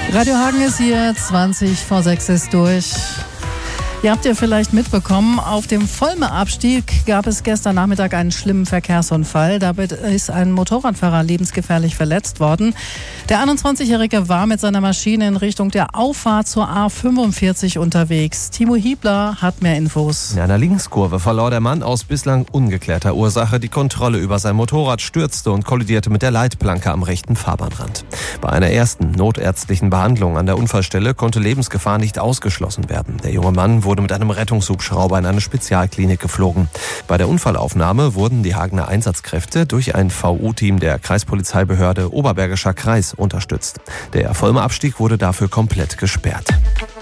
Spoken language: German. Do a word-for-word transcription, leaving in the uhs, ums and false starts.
Radio Hagen ist hier, zwanzig vor sechs ist durch. Ihr habt ja vielleicht mitbekommen, auf dem Volme-Abstieg gab es gestern Nachmittag einen schlimmen Verkehrsunfall. Dabei ist ein Motorradfahrer lebensgefährlich verletzt worden. Der einundzwanzigjährige war mit seiner Maschine in Richtung der Auffahrt zur A fünfundvierzig unterwegs. Timo Hiebler hat mehr Infos. In einer Linkskurve verlor der Mann aus bislang ungeklärter Ursache die Kontrolle über sein Motorrad, stürzte und kollidierte mit der Leitplanke am rechten Fahrbahnrand. Bei einer ersten notärztlichen Behandlung an der Unfallstelle konnte Lebensgefahr nicht ausgeschlossen werden. Der junge Mann wurde mit einem Rettungshubschrauber in eine Spezialklinik geflogen. Bei der Unfallaufnahme wurden die Hagener Einsatzkräfte durch ein V U-Team der Kreispolizeibehörde Oberbergischer Kreis unterstützt. Der Volme-Abstieg wurde dafür komplett gesperrt.